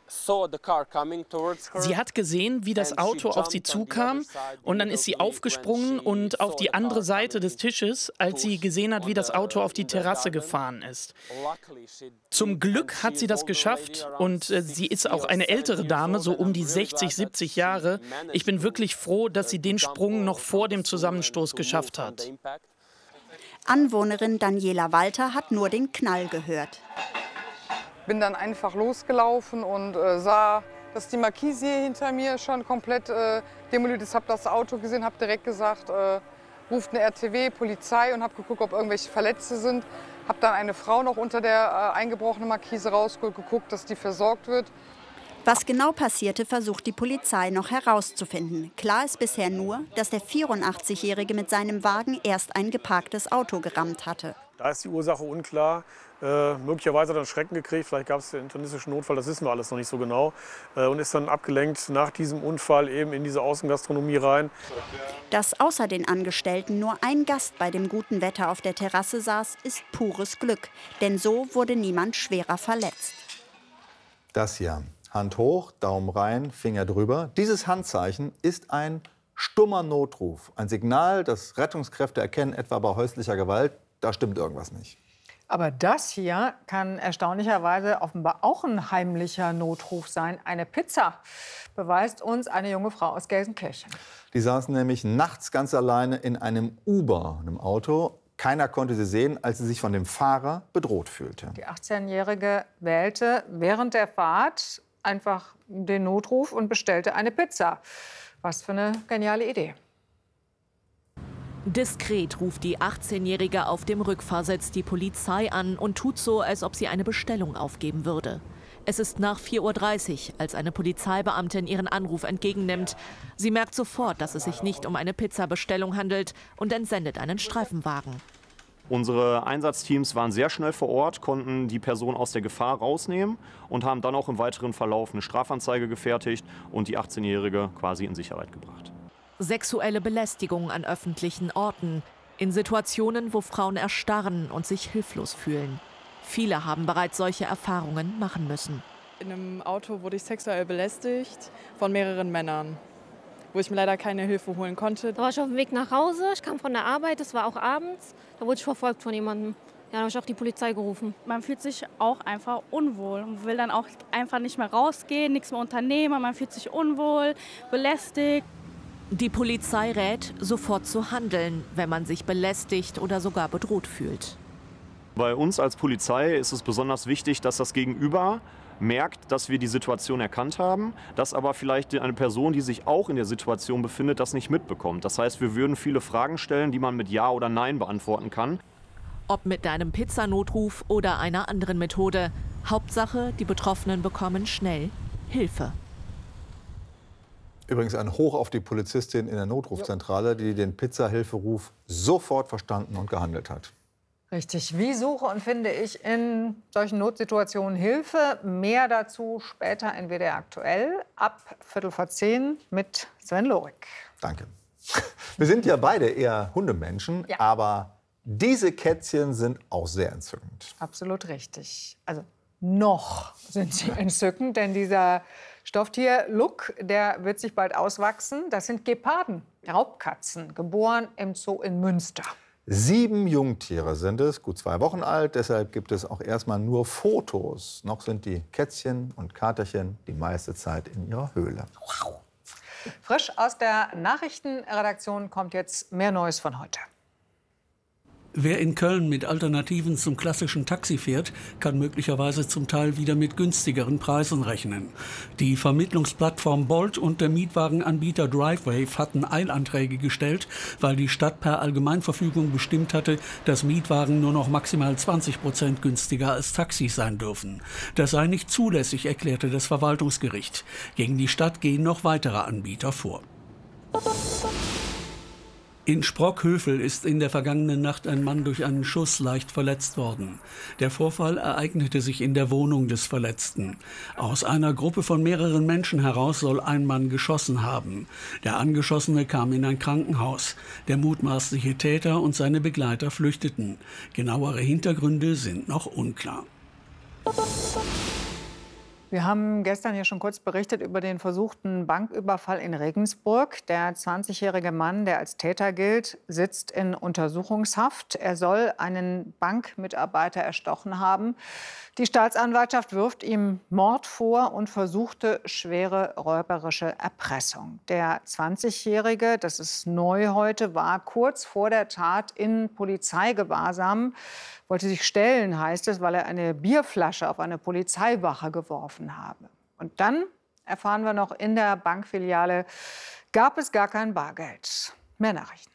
hat gesehen, wie das Auto auf sie zukam, und dann ist sie aufgesprungen und auf die andere Seite des Tisches, als sie gesehen hat, wie das Auto auf die Terrasse gefahren ist. Zum Glück hat sie das geschafft, und sie ist auch eine ältere Dame, so um die 60, 70 Jahre. Ich bin wirklich froh, dass sie den Sprung noch vor dem Zusammenstoß geschafft hat. Anwohnerin Daniela Walter hat nur den Knall gehört. Bin dann einfach losgelaufen und sah, dass die Markise hier hinter mir schon komplett demoliert ist. Habe das Auto gesehen, habe direkt gesagt, ruft eine RTW, Polizei, und habe geguckt, ob irgendwelche Verletzte sind. Habe dann eine Frau noch unter der eingebrochenen Markise rausgeholt, geguckt, dass die versorgt wird. Was genau passierte, versucht die Polizei noch herauszufinden. Klar ist bisher nur, dass der 84-Jährige mit seinem Wagen erst ein geparktes Auto gerammt hatte. Da ist die Ursache unklar. Möglicherweise hat er einen Schrecken gekriegt, vielleicht gab es den internistischen Notfall, das wissen wir alles noch nicht so genau. Und ist dann abgelenkt nach diesem Unfall eben in diese Außengastronomie rein. Dass außer den Angestellten nur ein Gast bei dem guten Wetter auf der Terrasse saß, ist pures Glück. Denn so wurde niemand schwerer verletzt. Das hier, Hand hoch, Daumen rein, Finger drüber. Dieses Handzeichen ist ein stummer Notruf. Ein Signal, das Rettungskräfte erkennen, etwa bei häuslicher Gewalt. Da stimmt irgendwas nicht. Aber das hier kann erstaunlicherweise offenbar auch ein heimlicher Notruf sein. Eine Pizza, beweist uns eine junge Frau aus Gelsenkirchen. Die saßen nämlich nachts ganz alleine in einem Uber, einem Auto. Keiner konnte sie sehen, als sie sich von dem Fahrer bedroht fühlte. Die 18-Jährige wählte während der Fahrt einfach den Notruf und bestellte eine Pizza. Was für eine geniale Idee. Diskret ruft die 18-Jährige auf dem Rückfahrsitz die Polizei an und tut so, als ob sie eine Bestellung aufgeben würde. Es ist nach 4:30 Uhr, als eine Polizeibeamtin ihren Anruf entgegennimmt. Sie merkt sofort, dass es sich nicht um eine Pizzabestellung handelt, und entsendet einen Streifenwagen. Unsere Einsatzteams waren sehr schnell vor Ort, konnten die Person aus der Gefahr rausnehmen und haben dann auch im weiteren Verlauf eine Strafanzeige gefertigt und die 18-Jährige quasi in Sicherheit gebracht. Sexuelle Belästigung an öffentlichen Orten, in Situationen, wo Frauen erstarren und sich hilflos fühlen. Viele haben bereits solche Erfahrungen machen müssen. In einem Auto wurde ich sexuell belästigt von mehreren Männern, wo ich mir leider keine Hilfe holen konnte. Da war ich auf dem Weg nach Hause, ich kam von der Arbeit, es war auch abends, da wurde ich verfolgt von jemandem. Ja, da habe ich auch die Polizei gerufen. Man fühlt sich auch einfach unwohl und will dann auch einfach nicht mehr rausgehen, nichts mehr unternehmen, man fühlt sich unwohl, belästigt. Die Polizei rät, sofort zu handeln, wenn man sich belästigt oder sogar bedroht fühlt. Bei uns als Polizei ist es besonders wichtig, dass das Gegenüber merkt, dass wir die Situation erkannt haben, dass aber vielleicht eine Person, die sich auch in der Situation befindet, das nicht mitbekommt. Das heißt, wir würden viele Fragen stellen, die man mit Ja oder Nein beantworten kann. Ob mit einem Pizzanotruf oder einer anderen Methode. Hauptsache, die Betroffenen bekommen schnell Hilfe. Übrigens ein Hoch auf die Polizistin in der Notrufzentrale, die den Pizzahilferuf sofort verstanden und gehandelt hat. Richtig. Wie suche und finde ich in solchen Notsituationen Hilfe? Mehr dazu später in WDR aktuell ab 9:15 mit Sven Lorik. Danke. Wir sind ja beide eher Hundemenschen, ja. Aber diese Kätzchen sind auch sehr entzückend. Absolut richtig. Also noch sind sie entzückend, denn dieser Stofftier-Look, der wird sich bald auswachsen. Das sind Geparden, Raubkatzen, geboren im Zoo in Münster. 7 Jungtiere sind es, gut 2 Wochen alt. Deshalb gibt es auch erstmal nur Fotos. Noch sind die Kätzchen und Katerchen die meiste Zeit in ihrer Höhle. Wow. Frisch aus der Nachrichtenredaktion kommt jetzt mehr Neues von heute. Wer in Köln mit Alternativen zum klassischen Taxi fährt, kann möglicherweise zum Teil wieder mit günstigeren Preisen rechnen. Die Vermittlungsplattform Bolt und der Mietwagenanbieter Driveway hatten Eilanträge gestellt, weil die Stadt per Allgemeinverfügung bestimmt hatte, dass Mietwagen nur noch maximal 20% günstiger als Taxis sein dürfen. Das sei nicht zulässig, erklärte das Verwaltungsgericht. Gegen die Stadt gehen noch weitere Anbieter vor. In Sprockhövel ist in der vergangenen Nacht ein Mann durch einen Schuss leicht verletzt worden. Der Vorfall ereignete sich in der Wohnung des Verletzten. Aus einer Gruppe von mehreren Menschen heraus soll ein Mann geschossen haben. Der Angeschossene kam in ein Krankenhaus. Der mutmaßliche Täter und seine Begleiter flüchteten. Genauere Hintergründe sind noch unklar. Wir haben gestern ja schon kurz berichtet über den versuchten Banküberfall in Regensburg. Der 20-jährige Mann, der als Täter gilt, sitzt in Untersuchungshaft. Er soll einen Bankmitarbeiter erstochen haben. Die Staatsanwaltschaft wirft ihm Mord vor und versuchte schwere räuberische Erpressung. Der 20-jährige, das ist neu heute, war kurz vor der Tat in Polizeigewahrsam. Wollte sich stellen, heißt es, weil er eine Bierflasche auf eine Polizeiwache geworfen habe. Und dann, erfahren wir noch, in der Bankfiliale gab es gar kein Bargeld. Mehr Nachrichten.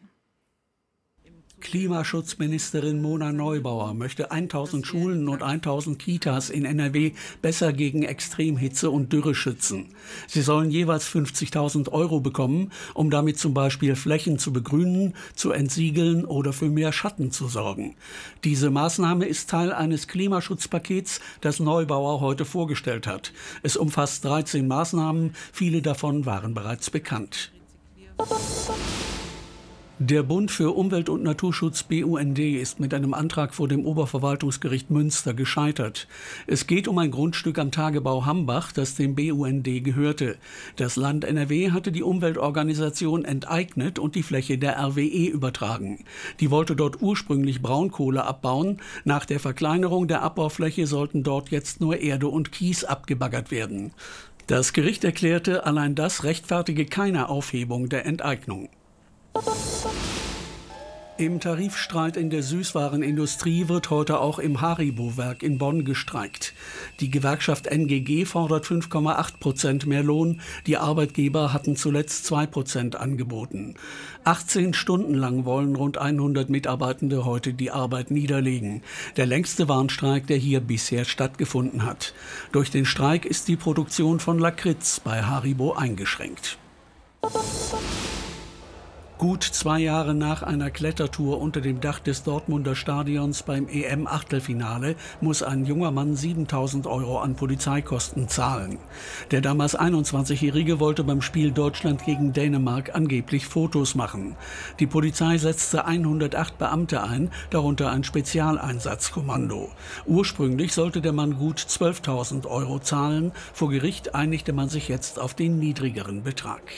Klimaschutzministerin Mona Neubauer möchte 1000 Schulen und 1000 Kitas in NRW besser gegen Extremhitze und Dürre schützen. Sie sollen jeweils 50.000 € bekommen, um damit zum Beispiel Flächen zu begrünen, zu entsiegeln oder für mehr Schatten zu sorgen. Diese Maßnahme ist Teil eines Klimaschutzpakets, das Neubauer heute vorgestellt hat. Es umfasst 13 Maßnahmen, viele davon waren bereits bekannt. Der Bund für Umwelt- und Naturschutz BUND ist mit einem Antrag vor dem Oberverwaltungsgericht Münster gescheitert. Es geht um ein Grundstück am Tagebau Hambach, das dem BUND gehörte. Das Land NRW hatte die Umweltorganisation enteignet und die Fläche der RWE übertragen. Die wollte dort ursprünglich Braunkohle abbauen. Nach der Verkleinerung der Abbaufläche sollten dort jetzt nur Erde und Kies abgebaggert werden. Das Gericht erklärte, allein das rechtfertige keine Aufhebung der Enteignung. Im Tarifstreit in der Süßwarenindustrie wird heute auch im Haribo-Werk in Bonn gestreikt. Die Gewerkschaft NGG fordert 5,8% mehr Lohn. Die Arbeitgeber hatten zuletzt 2% angeboten. 18 Stunden lang wollen rund 100 Mitarbeitende heute die Arbeit niederlegen. Der längste Warnstreik, der hier bisher stattgefunden hat. Durch den Streik ist die Produktion von Lakritz bei Haribo eingeschränkt. Gut 2 Jahre nach einer Klettertour unter dem Dach des Dortmunder Stadions beim EM-Achtelfinale muss ein junger Mann 7.000 € an Polizeikosten zahlen. Der damals 21-Jährige wollte beim Spiel Deutschland gegen Dänemark angeblich Fotos machen. Die Polizei setzte 108 Beamte ein, darunter ein Spezialeinsatzkommando. Ursprünglich sollte der Mann gut 12.000 € zahlen. Vor Gericht einigte man sich jetzt auf den niedrigeren Betrag.